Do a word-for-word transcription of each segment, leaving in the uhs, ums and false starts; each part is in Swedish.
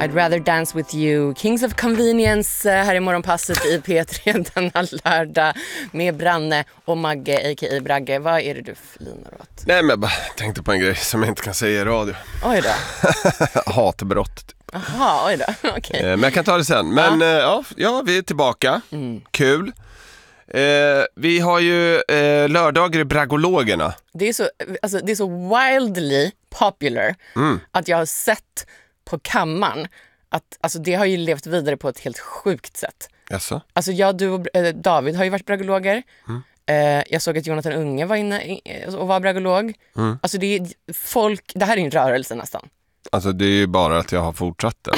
I'd rather dance with you. Kings of Convenience här i morgonpasset i P tre denna lördag med Branne och Magge, a k a. Bragge. Vad är det du flinar åt? Nej, men jag bara tänkte på en grej som jag inte kan säga i radio. Oj då. Hatbrott. Jaha, oj då. Okej. Okay. Men jag kan ta det sen. Men ja, ja, ja vi är tillbaka. Mm. Kul. Eh, vi har ju eh, lördagar i Bragologerna. Det är så, alltså, det är så wildly popular mm. att jag har sett på kammaren att alltså, det har ju levt vidare på ett helt sjukt sätt. Jaså? Alltså jag, du och äh, David har ju varit bragologer. Mm. Eh, jag såg att Jonathan Unge var inne och var bragolog. Mm. Alltså det är folk, det här är en rörelse nästan. Alltså det är ju bara att jag har fortsatt den.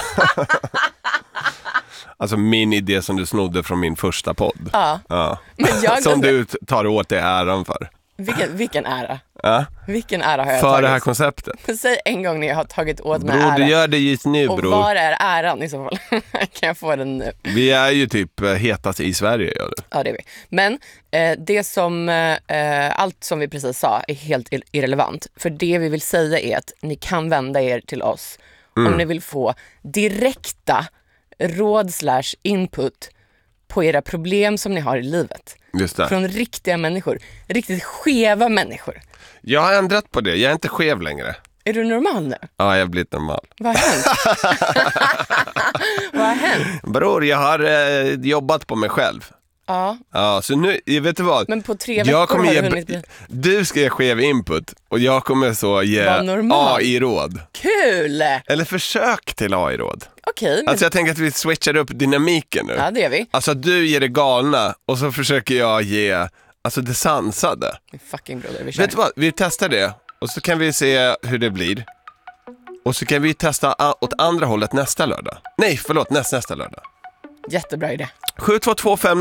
Alltså min idé som du snodde från min första podd. Ja. Ja. Men jag som du tar åt dig äran för. Vilken, vilken ära. Ja. Vilken ära har jag för tagit? För det här konceptet. Säg en gång när jag har tagit åt mig bror, ära. Du gör det just nu, och bror. Och var är äran i så fall? Kan jag få den nu? Vi är ju typ hetast i Sverige, gör det. Ja, det är vi. Men eh, det som, eh, allt som vi precis sa är helt irrelevant. För det vi vill säga är att ni kan vända er till oss mm. om ni vill få direkta råd slash input på era problem som ni har i livet. Just det. Från riktiga människor. Riktigt skeva människor. Jag har ändrat på det. Jag är inte skev längre. Är du normal nu? Ja, jag har blivit normal. Vad har hänt? Vad har hänt? Bror, jag har eh, jobbat på mig själv. Ja. Ja, så nu, vet du vad? Men på tre veckor kommer har ge, du hunnit bli... Du ska ge skev input och jag kommer så ge A I-råd. Kul! Eller försök till A I-råd. Okej. Men... Alltså jag tänker att vi switchar upp dynamiken nu. Ja, det gör vi. Alltså du ger det galna och så försöker jag ge alltså det sansade. Fucking brother, vi kör. Vet du vad? Vi testar det och så kan vi se hur det blir. Och så kan vi testa åt andra hållet nästa lördag. Nej, förlåt, näst, nästa lördag. Jättebra idé. sju två två fem